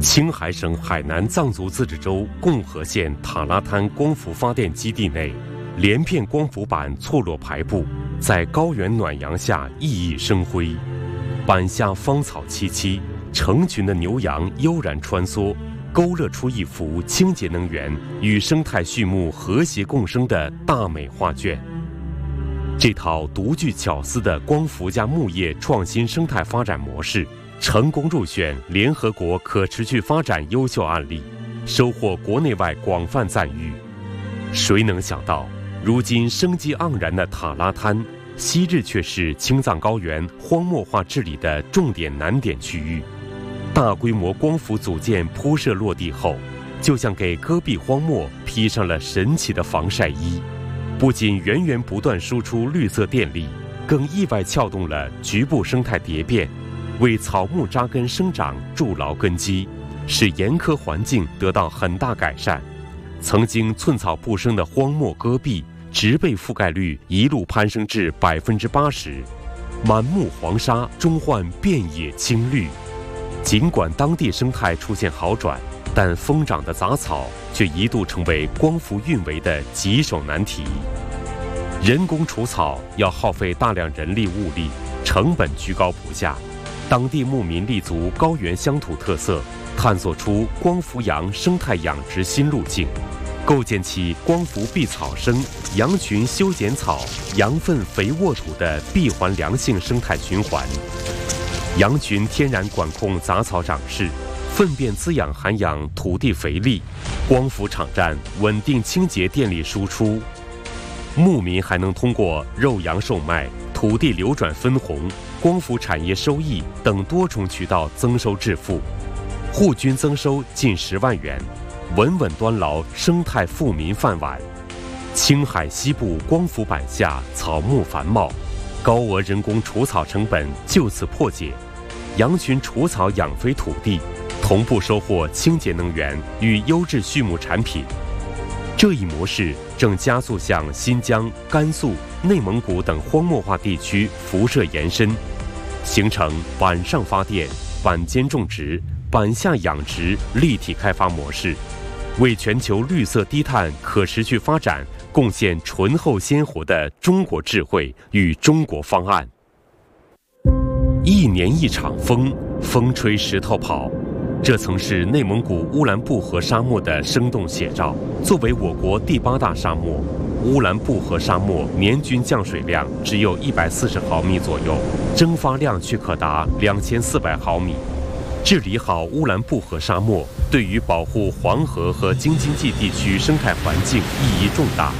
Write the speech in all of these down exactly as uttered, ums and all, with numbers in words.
青海省海南藏族自治州共和县塔拉滩光伏发电基地内，连片光伏板错落排布，在高原暖阳下熠熠生辉。板下芳草萋萋，成群的牛羊悠然穿梭，勾勒出一幅清洁能源与生态畜牧和谐共生的大美画卷。这套独具巧思的光伏加牧业创新生态发展模式，成功入选联合国可持续发展优秀案例，收获国内外广泛赞誉。谁能想到，如今生机盎然的塔拉滩，昔日却是青藏高原荒漠化治理的重点难点区域。大规模光伏组件铺设落地后，就像给戈壁荒漠披上了神奇的防晒衣，不仅源源不断输出绿色电力，更意外撬动了局部生态蝶变，为草木扎根生长筑牢根基，使严苛环境得到很大改善。曾经寸草不生的荒漠戈壁，植被覆盖率一路攀升至百分之八十，满目黄沙终换遍野青绿。尽管当地生态出现好转，但疯长的杂草却一度成为光伏运维的棘手难题。人工除草要耗费大量人力物力，成本居高不下。当地牧民立足高原乡土特色，探索出光伏羊生态养殖新路径，构建起光伏避草生、羊群修剪草、羊粪肥沃土的闭环良性生态循环。羊群天然管控杂草长势，粪便滋养涵养土地肥力，光伏场站稳定清洁电力输出。牧民还能通过肉羊售卖、土地流转分红、光伏产业收益等多重渠道增收致富，户均增收近十万元，稳稳端牢生态富民饭碗。青海西部光伏板下草木繁茂，高额人工除草成本就此破解，羊群除草养肥土地，同步收获清洁能源与优质畜牧产品。这一模式正加速向新疆、甘肃、内蒙古等荒漠化地区辐射延伸，形成板上发电、板间种植、板下养殖立体开发模式，为全球绿色低碳可持续发展贡献醇厚鲜活的中国智慧与中国方案。一年一场风，风吹石头跑，这曾是内蒙古乌兰布和沙漠的生动写照。作为我国第八大沙漠，乌兰布和沙漠年均降水量只有一百四十毫米左右，蒸发量却可达两千四百毫米。治理好乌兰布和沙漠，对于保护黄河和京津冀地区生态环境意义重大。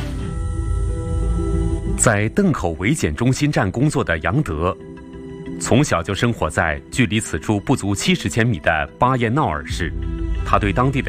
在邓口围检中心站工作的杨德，从小就生活在距离此处不足七十千米的巴彦淖尔市，他对当地的